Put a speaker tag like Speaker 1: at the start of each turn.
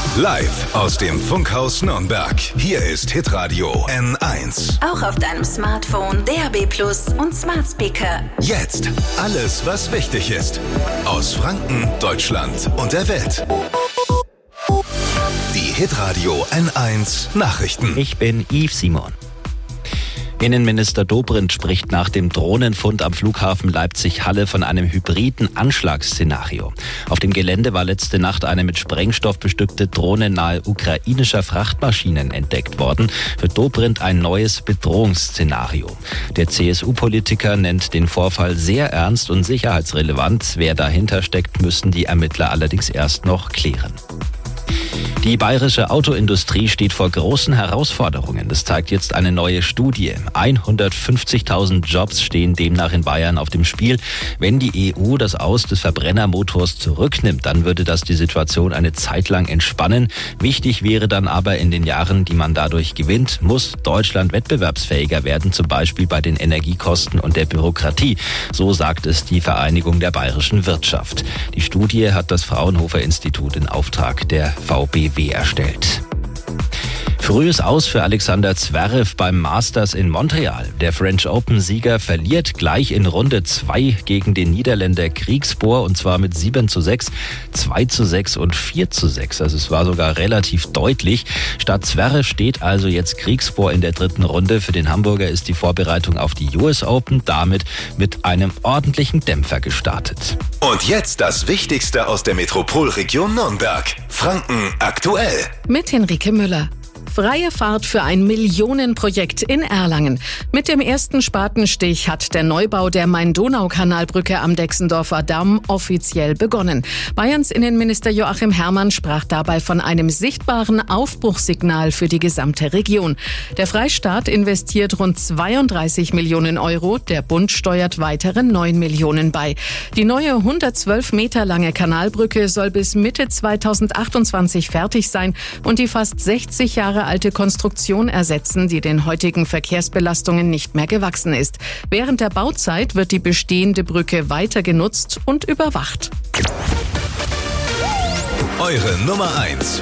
Speaker 1: Live aus dem Funkhaus Nürnberg. Hier ist Hitradio N1.
Speaker 2: Auch auf deinem Smartphone, DAB+ und Smart Speaker.
Speaker 1: Jetzt alles, was wichtig ist. Aus Franken, Deutschland und der Welt. Die Hitradio N1 Nachrichten.
Speaker 3: Ich bin Yves Simon. Innenminister Dobrindt spricht nach dem Drohnenfund am Flughafen Leipzig-Halle von einem hybriden Anschlagsszenario. Auf dem Gelände war letzte Nacht eine mit Sprengstoff bestückte Drohne nahe ukrainischer Frachtmaschinen entdeckt worden. Für Dobrindt ein neues Bedrohungsszenario. Der CSU-Politiker nennt den Vorfall sehr ernst und sicherheitsrelevant. Wer dahinter steckt, müssen die Ermittler allerdings erst noch klären. Die bayerische Autoindustrie steht vor großen Herausforderungen. Das zeigt jetzt eine neue Studie. 150.000 Jobs stehen demnach in Bayern auf dem Spiel. Wenn die EU das Aus des Verbrennermotors zurücknimmt, dann würde das die Situation eine Zeit lang entspannen. Wichtig wäre dann aber in den Jahren, die man dadurch gewinnt, muss Deutschland wettbewerbsfähiger werden, zum Beispiel bei den Energiekosten und der Bürokratie. So sagt es die Vereinigung der bayerischen Wirtschaft. Die Studie hat das Fraunhofer-Institut in Auftrag der VBW erstellt. Frühes Aus für Alexander Zverev beim Masters in Montreal. Der French Open-Sieger verliert gleich in Runde 2 gegen den Niederländer Griekspoor und zwar mit 7:6, 2:6 und 4:6. Also es war sogar relativ deutlich. Statt Zverev steht also jetzt Griekspoor in der dritten Runde. Für den Hamburger ist die Vorbereitung auf die US Open damit mit einem ordentlichen Dämpfer gestartet.
Speaker 1: Und jetzt das Wichtigste aus der Metropolregion Nürnberg. Franken aktuell.
Speaker 4: Mit Henrike Müller. Freie Fahrt für ein Millionenprojekt in Erlangen. Mit dem ersten Spatenstich hat der Neubau der Main-Donau-Kanalbrücke am Dexendorfer Damm offiziell begonnen. Bayerns Innenminister Joachim Herrmann sprach dabei von einem sichtbaren Aufbruchssignal für die gesamte Region. Der Freistaat investiert rund 32 Millionen Euro, der Bund steuert weitere 9 Millionen bei. Die neue 112 Meter lange Kanalbrücke soll bis Mitte 2028 fertig sein und die fast 60 Jahre alte Konstruktion ersetzen, die den heutigen Verkehrsbelastungen nicht mehr gewachsen ist. Während der Bauzeit wird die bestehende Brücke weiter genutzt und überwacht.
Speaker 1: Eure Nummer 1